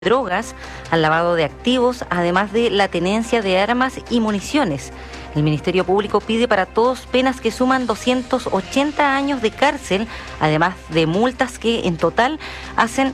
drogas, al lavado de activos, además de la tenencia de armas y municiones. El Ministerio Público pide para todos penas que suman 280 años de cárcel, además de multas que en total hacen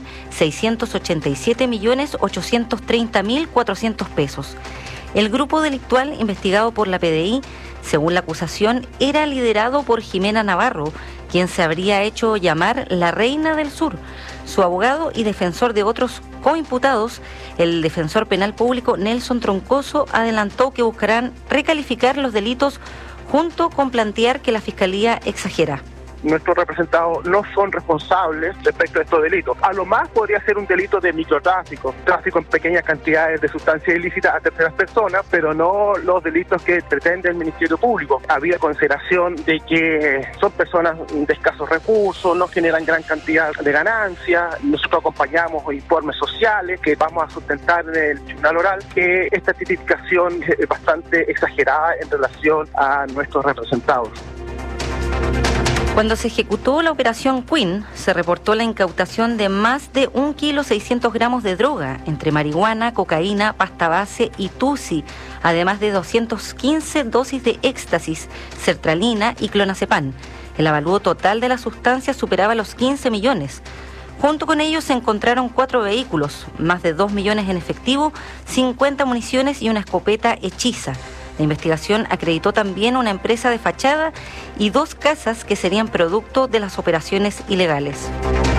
687.830.400 pesos. El grupo delictual investigado por la PDI, según la acusación, era liderado por Jimena Navarro, quien se habría hecho llamar la Reina del Sur. Su abogado y defensor de otros coimputados, el defensor penal público Nelson Troncoso, adelantó que buscarán recalificar los delitos junto con plantear que la Fiscalía exagera. Nuestros representados no son responsables respecto a estos delitos. A lo más podría ser un delito de microtráfico, tráfico en pequeñas cantidades de sustancias ilícitas a terceras personas, pero no los delitos que pretende el Ministerio Público. Había consideración de que son personas de escasos recursos, no generan gran cantidad de ganancias. Nosotros acompañamos informes sociales que vamos a sustentar en el tribunal oral, que esta tipificación es bastante exagerada en relación a nuestros representados. Cuando se ejecutó la operación Queen, se reportó la incautación de más de 1,6 kg de droga, entre marihuana, cocaína, pasta base y tusi, además de 215 dosis de éxtasis, sertralina y clonazepam. El avalúo total de la sustancia superaba los 15 millones. Junto con ellos se encontraron 4 vehículos, más de 2 millones en efectivo, 50 municiones y una escopeta hechiza. La investigación acreditó también una empresa de fachada y 2 casas que serían producto de las operaciones ilegales.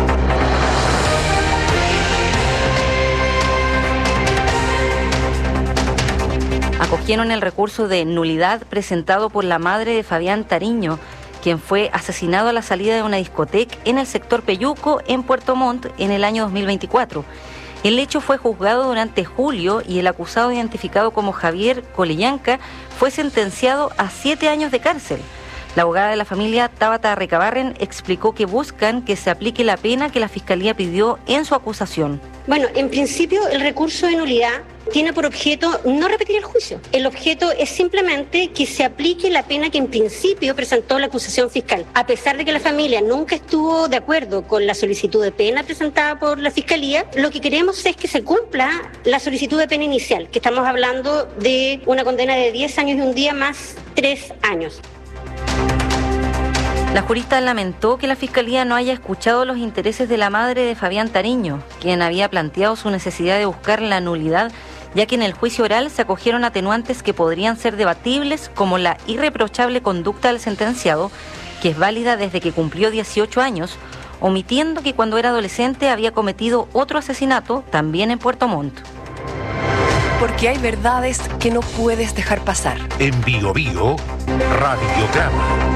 Acogieron el recurso de nulidad presentado por la madre de Fabián Tariño, quien fue asesinado a la salida de una discoteca en el sector Peyuco, en Puerto Montt, en el año 2024. El hecho fue juzgado durante julio y el acusado, identificado como Javier Colillanca, fue sentenciado a 7 años de cárcel. La abogada de la familia, Tabata Recabarren, explicó que buscan que se aplique la pena que la Fiscalía pidió en su acusación. Bueno, en principio el recurso de nulidad tiene por objeto no repetir el juicio. El objeto es simplemente que se aplique la pena que en principio presentó la acusación fiscal. A pesar de que la familia nunca estuvo de acuerdo con la solicitud de pena presentada por la Fiscalía, lo que queremos es que se cumpla la solicitud de pena inicial, que estamos hablando de una condena de 10 años y un día más 3 años. La jurista lamentó que la Fiscalía no haya escuchado los intereses de la madre de Fabián Tariño, quien había planteado su necesidad de buscar la nulidad, ya que en el juicio oral se acogieron atenuantes que podrían ser debatibles, como la irreprochable conducta del sentenciado, que es válida desde que cumplió 18 años, omitiendo que cuando era adolescente había cometido otro asesinato, también en Puerto Montt. Porque hay verdades que no puedes dejar pasar. En Bio Bio, Radiograma.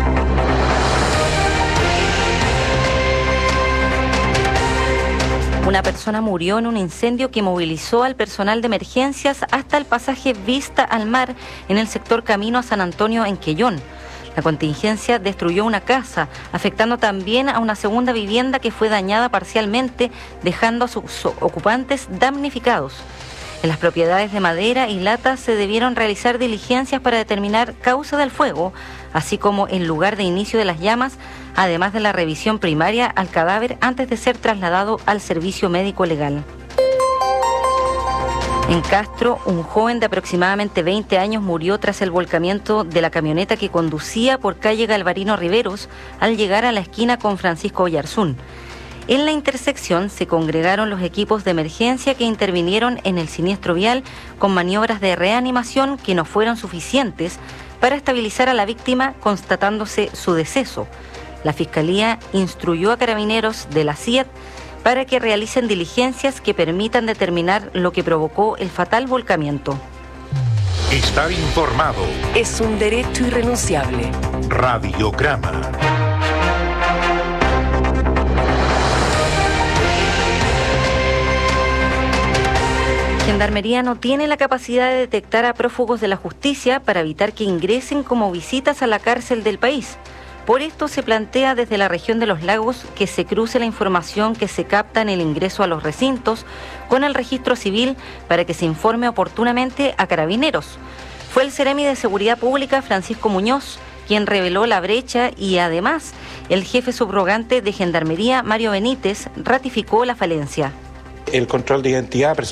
Una persona murió en un incendio que movilizó al personal de emergencias hasta el pasaje Vista al Mar en el sector Camino a San Antonio en Quellón. La contingencia destruyó una casa, afectando también a una segunda vivienda que fue dañada parcialmente, dejando a sus ocupantes damnificados. En las propiedades de madera y lata se debieron realizar diligencias para determinar causa del fuego, así como el lugar de inicio de las llamas, además de la revisión primaria al cadáver antes de ser trasladado al servicio médico legal. En Castro, un joven de aproximadamente 20 años murió tras el volcamiento de la camioneta que conducía por calle Galvarino Riveros al llegar a la esquina con Francisco Oyarzún. En la intersección se congregaron los equipos de emergencia que intervinieron en el siniestro vial con maniobras de reanimación que no fueron suficientes para estabilizar a la víctima, constatándose su deceso. La Fiscalía instruyó a carabineros de la CIAT para que realicen diligencias que permitan determinar lo que provocó el fatal volcamiento. Estar informado Es un derecho irrenunciable. Radiograma. Gendarmería no tiene la capacidad de detectar a prófugos de la justicia para evitar que ingresen como visitas a la cárcel del país. Por esto se plantea desde la región de los lagos que se cruce la información que se capta en el ingreso a los recintos con el registro civil para que se informe oportunamente a carabineros. Fue el Seremi de Seguridad Pública, Francisco Muñoz, quien reveló la brecha y además el jefe subrogante de Gendarmería, Mario Benítez, ratificó la falencia. el control de identidad